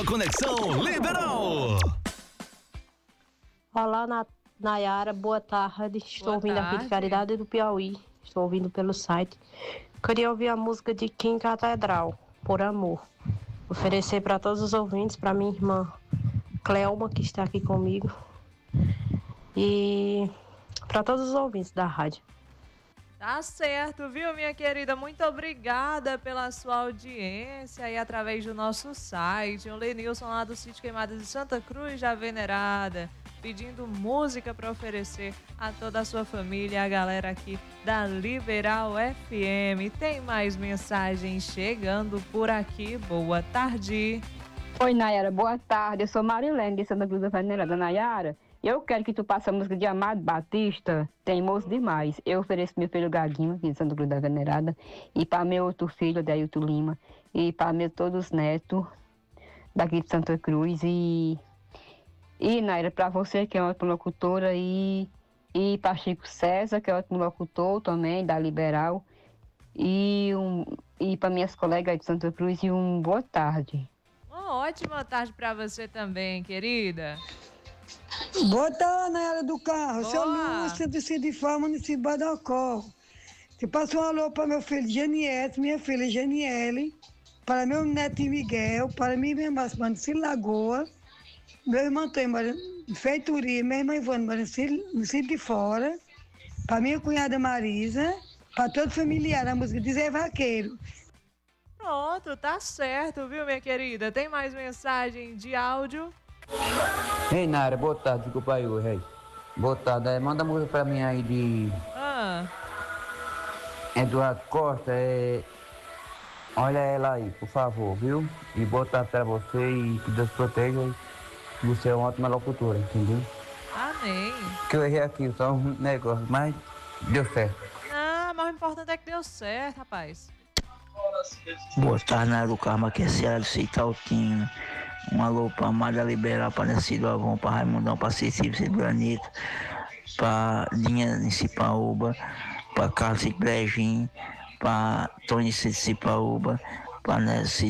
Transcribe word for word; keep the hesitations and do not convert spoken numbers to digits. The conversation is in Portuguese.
Nova Conexão Liberal. Olá, Na- Nayara, boa tarde. Estou Boa ouvindo aqui tarde. de Caridade do Piauí. Estou ouvindo pelo site. Queria ouvir a música de Kim Catedral, Por Amor. Oferecer para todos os ouvintes, para minha irmã Cleoma, que está aqui comigo, e para todos os ouvintes da rádio. Tá certo, viu, minha querida? Muito obrigada pela sua audiência aí através do nosso site. O Lenilson lá do Sítio Queimada de Santa Cruz já Venerada, pedindo música para oferecer a toda a sua família, a galera aqui da Liberal F M. Tem mais mensagens chegando por aqui. Boa tarde. Oi, Nayara, boa tarde. Eu sou Marilene de Santa Cruz da Venerada. Nayara, eu quero que tu passe a música de Amado Batista, Teimoso Demais. Eu ofereço meu filho Gaguinho, aqui de Santa Cruz da Venerada, e para meu outro filho, Adeilton Lima, e para meus todos os netos daqui de Santa Cruz. E, e Nayara, para você que é uma ótima locutora, e, e para Chico César, que é ótimo locutor também, da Liberal, e, um, e para minhas colegas de Santa Cruz, e um boa tarde. Uma ótima tarde para você também, querida. Boa tarde, Nayara do Carro. Seu Boa. Lúcio, do Cidifá, município de Badocó. Você passou um alô para meu filho Janiette, minha filha Janiele, para meu neto Miguel, para minha irmã Manicil Lagoa, meu irmão tem mora em Feitoria, minha irmã Ivone mora no Cílio de Fora, para minha cunhada Marisa, para todo familiar, a música de Zé Vaqueiro. Pronto, tá certo, viu, minha querida? Tem mais mensagem de áudio? Ei, Nara, boa tarde, desculpa aí, rei. Boa tarde, é, manda música pra mim aí de Ah, Eduardo Costa, é... Olha ela aí, por favor, viu? E boa tarde pra você e que Deus proteja. E você é uma ótima locutora, entendeu? amém. Que eu errei aqui, só um negócio, mas deu certo. Ah, mas o importante é que deu certo, rapaz. Boa tarde, Nara do Carmo, aqui é Ceará Citaltino. Um alô pra Amada Liberal, pra Nascido Avon, pra Raimundão, pra Cecília Cid Granito, pra Linha de Cipaúba, pra Carlos Cid Brejinho, pra Tony Cid Cipaúba, pra Nessi